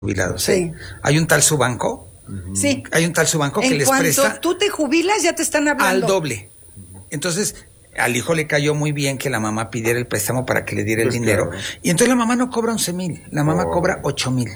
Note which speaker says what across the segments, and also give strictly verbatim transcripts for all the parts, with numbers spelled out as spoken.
Speaker 1: jubilados.
Speaker 2: Sí.
Speaker 1: ¿eh? Hay un tal Subanco.
Speaker 2: Sí.
Speaker 1: Hay un tal Subanco
Speaker 2: en
Speaker 1: que les presta.
Speaker 2: En cuanto tú te jubilas, ya te están hablando.
Speaker 1: Al doble. Entonces, al hijo le cayó muy bien que la mamá pidiera el préstamo para que le diera pues el dinero. Claro. Y entonces la mamá no cobra once mil, la mamá oh, cobra ocho mil.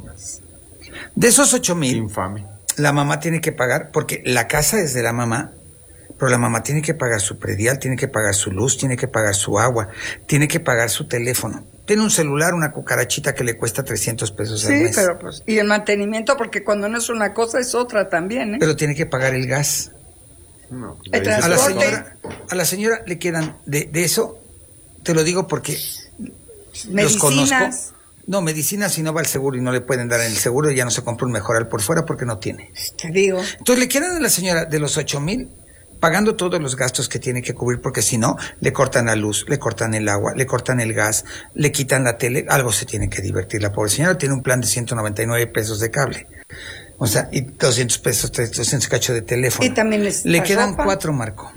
Speaker 1: De esos ocho mil,
Speaker 3: infame.
Speaker 1: La mamá tiene que pagar, porque la casa es de la mamá, pero la mamá tiene que pagar su predial, tiene que pagar su luz, tiene que pagar su agua, tiene que pagar su teléfono. Tiene un celular, una cucarachita que le cuesta trescientos pesos al
Speaker 2: sí,
Speaker 1: mes.
Speaker 2: Sí, pero pues, y el mantenimiento, porque cuando no es una cosa es otra también, ¿eh?
Speaker 1: Pero tiene que pagar el gas.
Speaker 3: No,
Speaker 2: el transporte.
Speaker 1: A la señora, a la señora le quedan, de, de eso, te lo digo porque
Speaker 2: medicinas.
Speaker 1: Los conozco. No, medicinas si no va al seguro y no le pueden dar en el seguro, y ya no se compra un mejoral por fuera porque no tiene.
Speaker 2: Te digo.
Speaker 1: Entonces le quedan a la señora de los ocho mil, pagando todos los gastos que tiene que cubrir, porque si no, le cortan la luz, le cortan el agua, le cortan el gas, le quitan la tele, algo se tiene que divertir. La pobre señora tiene un plan de ciento noventa y nueve pesos de cable. O sea, y doscientos pesos, doscientos cacho de teléfono.
Speaker 2: Y también les
Speaker 1: le quedan
Speaker 2: ropa.
Speaker 1: cuatro, Marco.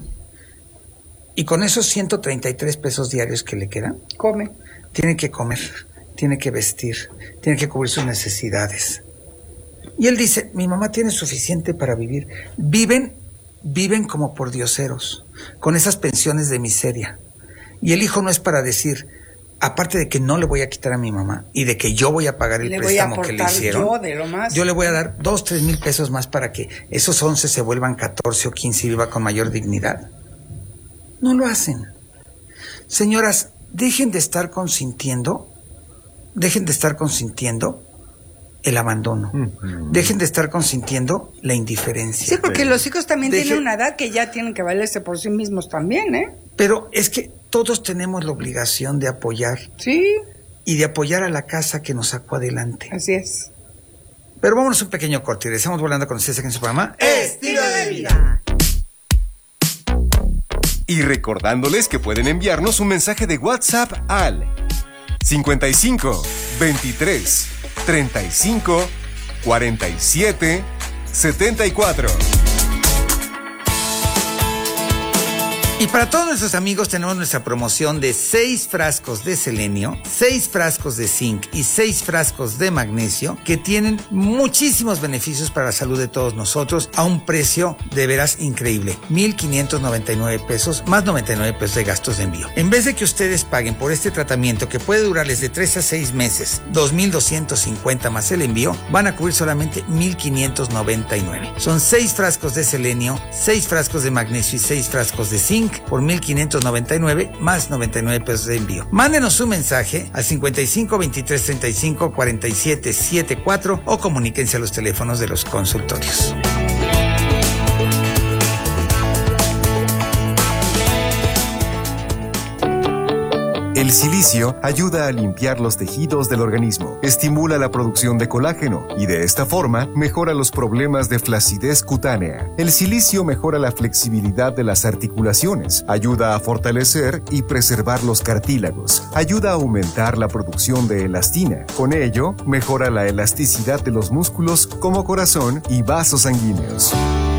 Speaker 1: Y con esos ciento treinta y tres pesos diarios que le quedan,
Speaker 2: come.
Speaker 1: Tiene que comer, tiene que vestir, tiene que cubrir sus necesidades. Y él dice, mi mamá tiene suficiente para vivir. Viven, viven como por dioseros, con esas pensiones de miseria. Y el hijo no es para decir, aparte de que no le voy a quitar a mi mamá y de que yo voy a pagar el
Speaker 2: le
Speaker 1: préstamo que le hicieron,
Speaker 2: yo, de lo más.
Speaker 1: yo le voy a dar dos, tres mil pesos más para que esos once se vuelvan catorce o quince y viva con mayor dignidad. No lo hacen. Señoras, dejen de estar consintiendo, dejen de estar consintiendo el abandono. Mm-hmm. Dejen de estar consintiendo la indiferencia.
Speaker 2: Sí, porque los hijos también
Speaker 1: Dejen...
Speaker 2: tienen una edad que ya tienen que valerse por sí mismos también, ¿eh?
Speaker 1: Pero es que todos tenemos la obligación de apoyar.
Speaker 2: Sí.
Speaker 1: Y de apoyar a la casa que nos sacó adelante.
Speaker 2: Así es.
Speaker 1: Pero vámonos un pequeño corte y regresamos volando con ustedes aquí en su programa
Speaker 2: Estilo de Vida.
Speaker 4: Y recordándoles que pueden enviarnos un mensaje de WhatsApp al cincuenta y cinco, veintitrés, treinta y cinco, cuarenta y siete, setenta y cuatro.
Speaker 1: Y para todos nuestros amigos tenemos nuestra promoción de seis frascos de selenio, seis frascos de zinc y seis frascos de magnesio que tienen muchísimos beneficios para la salud de todos nosotros a un precio de veras increíble. mil quinientos noventa y nueve pesos más noventa y nueve pesos de gastos de envío. En vez de que ustedes paguen por este tratamiento que puede durarles de tres a seis meses, dos mil doscientos cincuenta más el envío, van a cubrir solamente mil quinientos noventa y nueve. Son seis frascos de selenio, seis frascos de magnesio y seis frascos de zinc por mil quinientos noventa y nueve más noventa y nueve pesos de envío. Mándenos un mensaje al cincuenta y cinco, veintitrés, treinta y cinco, cuarenta y siete, setenta y cuatro o comuníquense a los teléfonos de los consultorios.
Speaker 4: El silicio ayuda a limpiar los tejidos del organismo, estimula la producción de colágeno y de esta forma mejora los problemas de flacidez cutánea. El silicio mejora la flexibilidad de las articulaciones, ayuda a fortalecer y preservar los cartílagos, ayuda a aumentar la producción de elastina. Con ello, mejora la elasticidad de los músculos como corazón y vasos sanguíneos.